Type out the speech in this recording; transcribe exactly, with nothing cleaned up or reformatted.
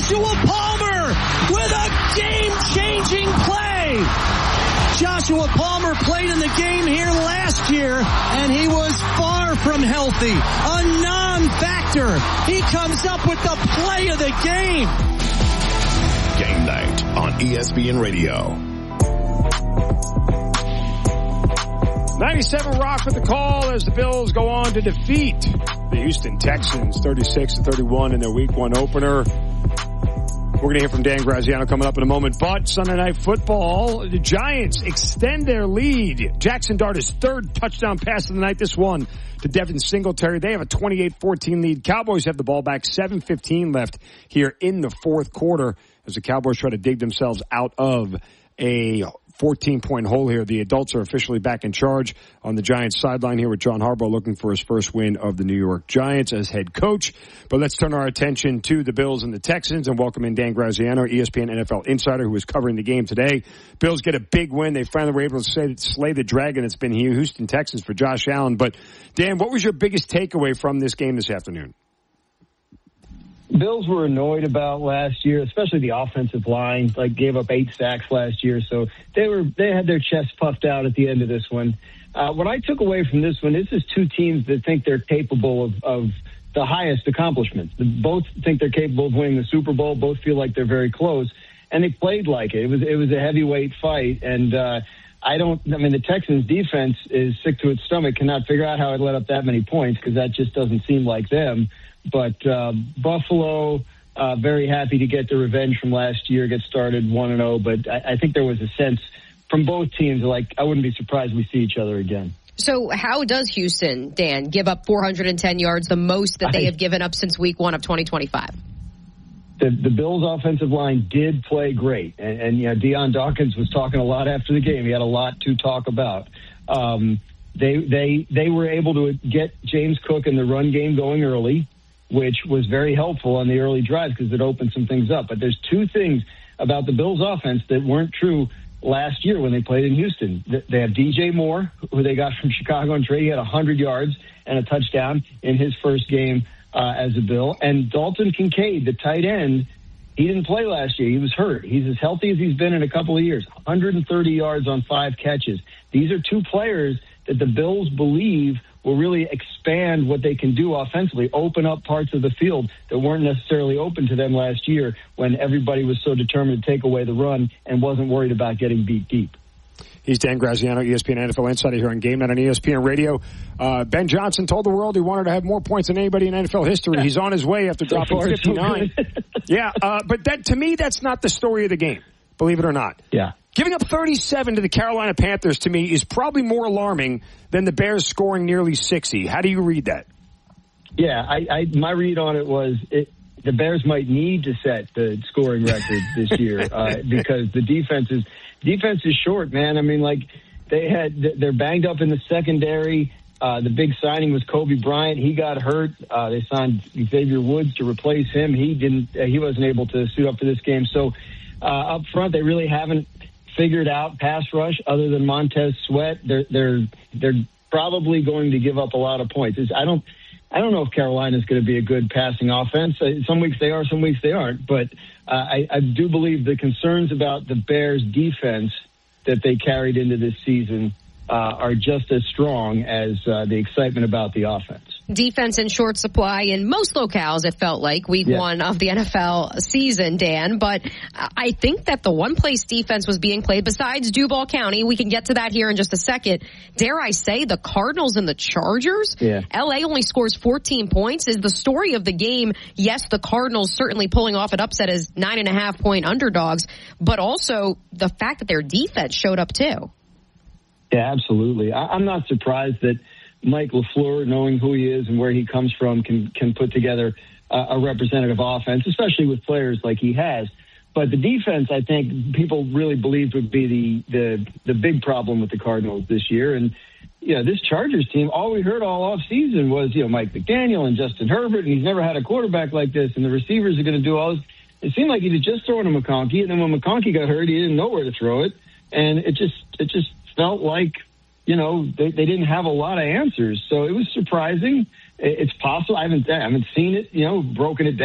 Joshua Palmer with a game-changing play. Joshua Palmer played in the game here last year, and he was far from healthy. A non-factor. He comes up with the play of the game. Game night on E S P N Radio. ninety-seven Rock with the call as the Bills go on to defeat the Houston Texans thirty-six to thirty-one in their week one opener. We're going to hear from Dan Graziano coming up in a moment. But Sunday Night Football, the Giants extend their lead. Jackson Dart's third touchdown pass of the night. This one to Devin Singletary. They have a twenty-eight fourteen lead. Cowboys have the ball back. seven fifteen left here in the fourth quarter as the Cowboys try to dig themselves out of a fourteen-point hole here. The adults are officially back in charge on the Giants sideline here with John Harbaugh looking for his first win of the New York Giants as head coach. But let's turn our attention to the Bills and the Texans and welcome in Dan Graziano, E S P N N F L insider, who is covering the game today. Bills get a big win. They finally were able to say, slay the dragon that's been here, Houston Texans, for Josh Allen. But, Dan, what was your biggest takeaway from this game this afternoon? Bills were annoyed about last year, especially the offensive line, like gave up eight sacks last year. So they were, they had their chests puffed out at the end of this one. Uh, what I took away from this one, this is two teams that think they're capable of, of the highest accomplishments. Both think they're capable of winning the Super Bowl. Both feel like they're very close, and they played like it. It was, it was a heavyweight fight. And, uh, I don't, I mean, the Texans defense is sick to its stomach, cannot figure out how it let up that many points because that just doesn't seem like them. But uh, Buffalo, uh, very happy to get the revenge from last year, get started one and oh. But I, I think there was a sense from both teams, like, I wouldn't be surprised we see each other again. So how does Houston, Dan, give up four hundred ten yards, the most that they I, have given up since week one of twenty twenty-five? The, the Bills' offensive line did play great. And, and, you know, Deion Dawkins was talking a lot after the game. He had a lot to talk about. Um, they, they, they were able to get James Cook in the run game going early, which was very helpful on the early drives because it opened some things up. But there's two things about the Bills' offense that weren't true last year when they played in Houston. They have D J Moore, who they got from Chicago and trade. He had one hundred yards and a touchdown in his first game uh, as a Bill. And Dalton Kincaid, the tight end, he didn't play last year. He was hurt. He's as healthy as he's been in a couple of years. one hundred thirty yards on five catches. These are two players that the Bills believe will really expand what they can do offensively, open up parts of the field that weren't necessarily open to them last year when everybody was so determined to take away the run and wasn't worried about getting beat deep. He's Dan Graziano, E S P N N F L insider here on Game Night on E S P N Radio. Uh, Ben Johnson told the world he wanted to have more points than anybody in N F L history. He's on his way after so dropping fifty-nine. So yeah, uh, but that to me, that's not the story of the game, believe it or not. Yeah. Giving up thirty-seven to the Carolina Panthers, to me, is probably more alarming than the Bears scoring nearly sixty. How do you read that? Yeah, I, I my read on it was it, the Bears might need to set the scoring record this year uh, because the defense is defense is short, man. I mean, like they had they're banged up in the secondary. Uh, the big signing was Kobe Bryant. He got hurt. Uh, they signed Xavier Woods to replace him. He didn't. Uh, he wasn't able to suit up for this game. So uh, up front, they really haven't figured out pass rush other than Montez Sweat. They're they're they're probably going to give up a lot of points. It's, I don't I don't know if Carolina's going to be a good passing offense. Some weeks they are, some weeks they aren't. But uh, I, I do believe the concerns about the Bears' defense that they carried into this season uh, are just as strong as uh, the excitement about the offense. Defense in short supply in most locales, it felt like, week yeah. one of the N F L season, Dan. But I think that the one place defense was being played, besides Duval County, we can get to that here in just a second, dare I say, the Cardinals and the Chargers. Yeah. L A only scores fourteen points. Is the story of the game, yes, the Cardinals certainly pulling off an upset as nine and a half point underdogs, but also the fact that their defense showed up too. Yeah, absolutely. I, I'm not surprised that Mike LaFleur, knowing who he is and where he comes from, can can put together uh, a representative offense, especially with players like he has. But the defense, I think, people really believed would be the the, the big problem with the Cardinals this year. And, you know, this Chargers team, all we heard all off season was, you know, Mike McDaniel and Justin Herbert, and he's never had a quarterback like this, and the receivers are going to do all this. It seemed like he was just throwing to McConkey, and then when McConkey got hurt, he didn't know where to throw it. And it just it just felt like, you know, they, they didn't have a lot of answers. So it was surprising. It's possible. I haven't, I haven't seen it, you know, broken it down.